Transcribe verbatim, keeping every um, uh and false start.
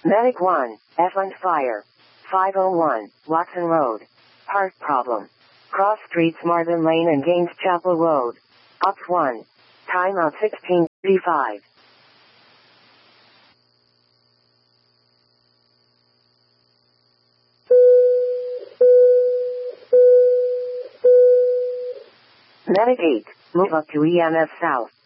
Medic one, F one Fire. five oh one, Watson Road. Heart problem. Cross streets Marvin Lane and Gaines Chapel Road. Ops one. Timeout sixteen thirty-five. Medic eight, move up to E M S South.